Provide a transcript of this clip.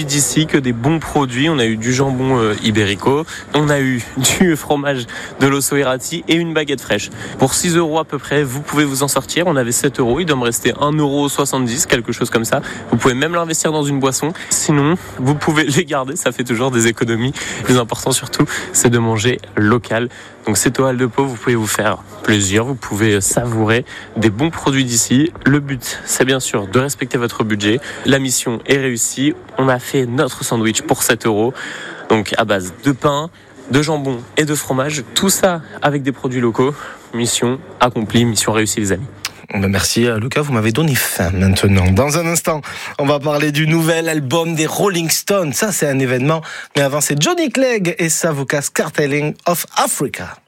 d'ici, que des bons produits. On a eu du jambon ibérico, on a eu du fromage de l'osso errati et une baguette fraîche. Pour 6 € à peu près, vous pouvez vous en sortir. On avait 7 €, il doit me rester 1,70 €, quelque chose comme ça. Vous pouvez même l'investir dans une boisson. Sinon, vous pouvez les garder, ça fait toujours des économies. Le plus important surtout, c'est de manger local. Donc c'est au Halles de Pau, vous pouvez vous faire plaisir, vous pouvez savourer des bons produits d'ici. Le but, c'est bien sûr de respecter votre budget. La mission est réussie. On a fait notre sandwich pour 7 €. Donc à base de pain, de jambon et de fromage. Tout ça avec des produits locaux. Mission accomplie, mission réussie les amis. Merci Lucas, vous m'avez donné faim maintenant. Dans un instant, on va parler du nouvel album des Rolling Stones. Ça, c'est un événement. Mais avant, c'est Johnny Clegg et Savuka's Cartelling of Africa.